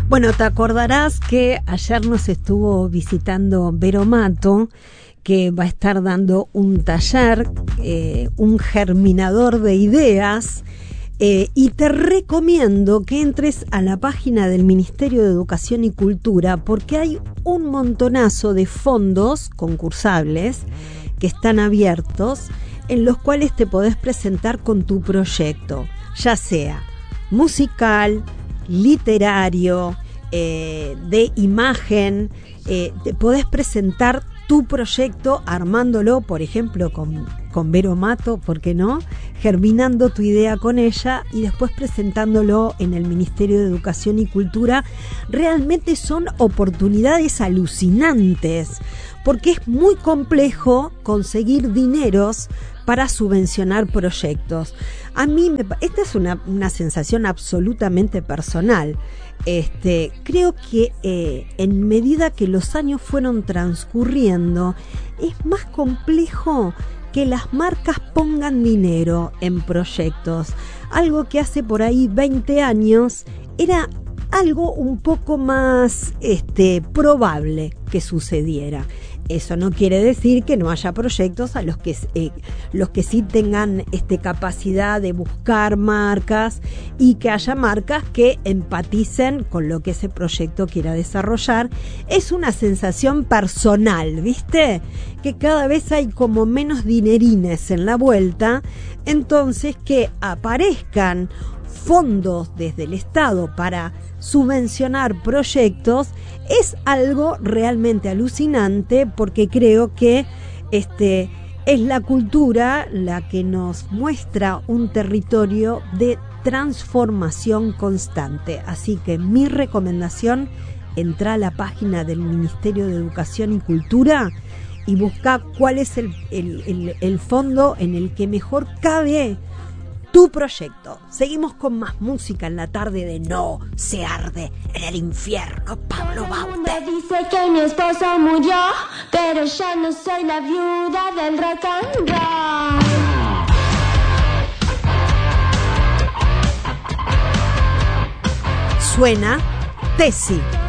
Bueno, te acordarás que ayer nos estuvo visitando Vero Mato, que va a estar dando un taller, un germinador de ideas, y te recomiendo que entres a la página del Ministerio de Educación y Cultura, porque hay un montonazo de fondos concursables que están abiertos, en los cuales te podés presentar con tu proyecto, ya sea musical, literario, de imagen. Te podés presentar tu proyecto armándolo, por ejemplo, con Vero Mato, ¿por qué no? Germinando tu idea con ella y después presentándolo en el Ministerio de Educación y Cultura. Realmente son oportunidades alucinantes, porque es muy complejo conseguir dineros para subvencionar proyectos. A mí, esta es una sensación absolutamente personal. Creo que en medida que los años fueron transcurriendo, es más complejo que las marcas pongan dinero en proyectos. Algo que hace por ahí 20 años era algo un poco más probable que sucediera. Eso no quiere decir que no haya proyectos a los que sí tengan capacidad de buscar marcas y que haya marcas que empaticen con lo que ese proyecto quiera desarrollar. Es una sensación personal, ¿viste? Que cada vez hay como menos dinerines en la vuelta, entonces que aparezcan fondos desde el Estado para subvencionar proyectos es algo realmente alucinante, porque creo que es la cultura la que nos muestra un territorio de transformación constante. Así que mi recomendación, entra a la página del Ministerio de Educación y Cultura y busca cuál es el fondo en el que mejor cabe tu proyecto. Seguimos con más música en la tarde de No se arde en el infierno. Pablo Baute. Me dice que mi esposo murió, pero yo no soy la viuda del rock and roll. Suena Tesi.